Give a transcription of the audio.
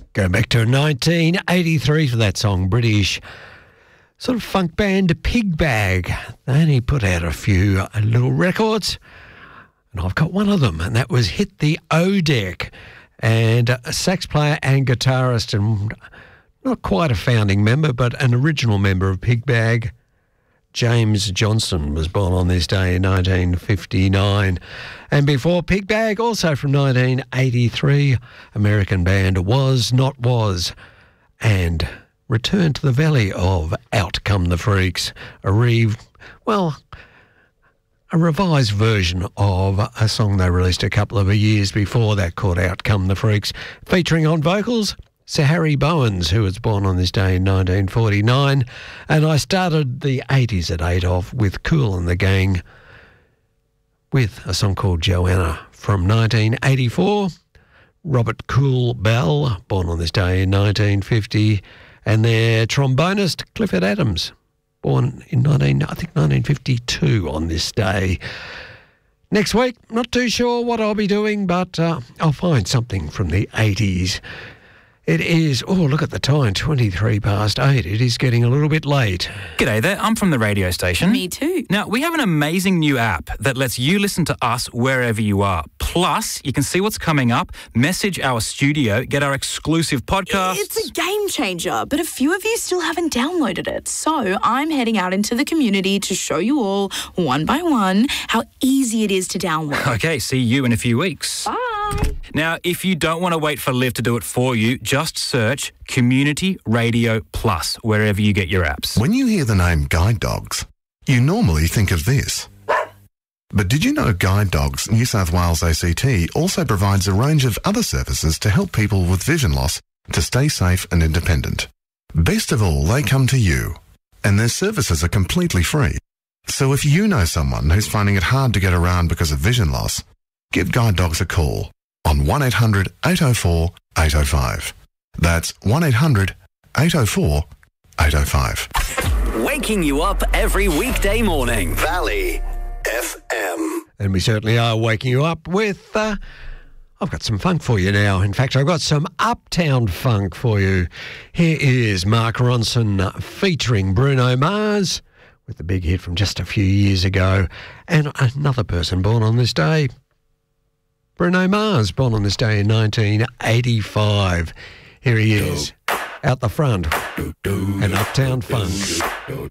Going back to 1983 for that song, British sort of funk band Pigbag. They only put out a few little records, and I've got one of them, and that was Hit the O-Deck. And a sax player and guitarist, and not quite a founding member, but an original member of Pigbag, James Johnson, was born on this day in 1959. And before Pigbag, also from 1983, American band Was Not Was, and Return to the Valley of Out Come the Freaks, a revised version of a song they released a couple of years before that called Out Come the Freaks, featuring on vocals Sir Harry Bowens, who was born on this day in 1949. And I started the 80s at 8 off with Kool and the Gang with a song called Joanna from 1984. Robert Kool Bell, born on this day in 1950. And their trombonist, Clifford Adams, born in 1952 on this day. Next week, not too sure what I'll be doing, but I'll find something from the 80s. It is, look at the time, 23 past 8. It is getting a little bit late. G'day there, I'm from the radio station. Me too. Now, we have an amazing new app that lets you listen to us wherever you are. Plus, you can see what's coming up, message our studio, get our exclusive podcasts. It's a game changer, but a few of you still haven't downloaded it. So I'm heading out into the community to show you all, one by one, how easy it is to download. Okay, see you in a few weeks. Bye. Now, if you don't want to wait for Liv to do it for you, just search Community Radio Plus wherever you get your apps. When you hear the name Guide Dogs, you normally think of this. But did you know Guide Dogs New South Wales ACT also provides a range of other services to help people with vision loss to stay safe and independent? Best of all, they come to you, and their services are completely free. So if you know someone who's finding it hard to get around because of vision loss, give Guide Dogs a call on 1800 804 805. That's 1800 804 805. Waking you up every weekday morning. Valley FM. And we certainly are waking you up with, I've got some funk for you now. In fact, I've got some uptown funk for you. Here is Mark Ronson featuring Bruno Mars with the big hit from just a few years ago. And another person born on this day, Bruno Mars, born on this day in 1985. Here he is, out the front, and Uptown Funk.